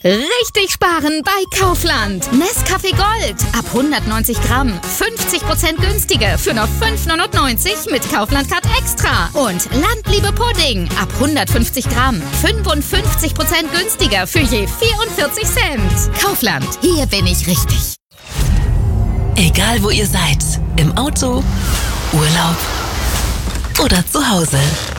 Richtig sparen bei Kaufland. Nescafé Gold ab 190 Gramm. 50% günstiger für nur 5,99 mit Kaufland Card Extra. Und Landliebe Pudding ab 150 Gramm. 55% günstiger für je 44 Cent. Kaufland, hier bin ich richtig. Egal wo ihr seid, im Auto, Urlaub oder zu Hause.